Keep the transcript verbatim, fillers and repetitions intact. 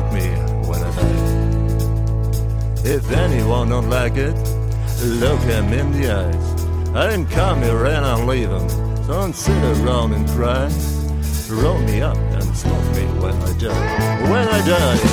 smoke me when I die. If anyone don't like it, look him in the eyes. I didn't come here and I'll leave him. Don't sit around and cry. Roll me up and smoke me when I die. When I die.